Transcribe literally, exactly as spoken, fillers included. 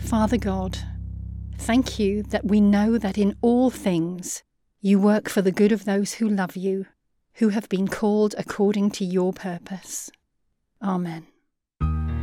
Father God, thank you that we know that in all things you work for the good of those who love you, who have been called according to your purpose. Amen.